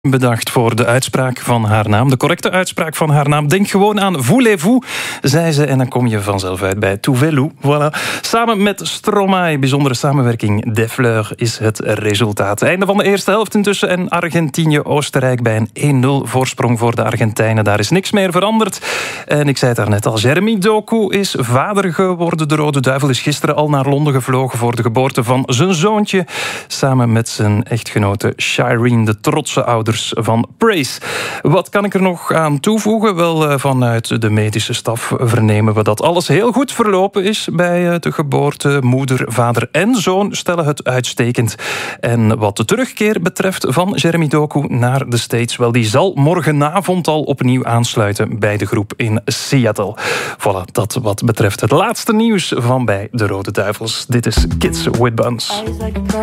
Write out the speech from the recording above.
Bedacht voor de uitspraak van haar naam. De correcte uitspraak van haar naam. Denk gewoon aan voulez-vous, zei ze. En dan kom je vanzelf uit bij Tuvalu. Voilà. Samen met Stromae, bijzondere samenwerking. Des Fleurs is het resultaat. Einde van de eerste helft intussen. En Argentinië-Oostenrijk bij een 1-0 voorsprong voor de Argentijnen. Daar is niks meer veranderd. En ik zei het daarnet al. Jeremy Doku is vader geworden. De Rode Duivel is gisteren al naar Londen gevlogen voor de geboorte van zijn zoontje. Samen met zijn echtgenote Shireen, de trotse ouders van Praise. Wat kan ik er nog aan toevoegen? Wel, vanuit de medische staf vernemen we dat alles heel goed verlopen is bij de geboorte. Moeder, vader en zoon stellen het uitstekend. En wat de terugkeer betreft van Jeremy Doku naar de States, wel, die zal morgenavond al opnieuw aansluiten bij de groep in Seattle. Voilà, dat wat betreft het laatste nieuws van bij de Rode Duivels. Dit is Kids with Buns.